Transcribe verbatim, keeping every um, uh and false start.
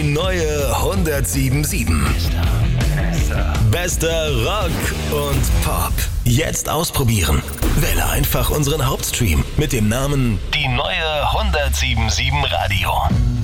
Die neue hundertsiebenundsieben. Bester Rock und Pop. Jetzt ausprobieren. Wähle einfach unseren Hauptstream mit dem Namen Die neue hundertsiebenundsieben Radio.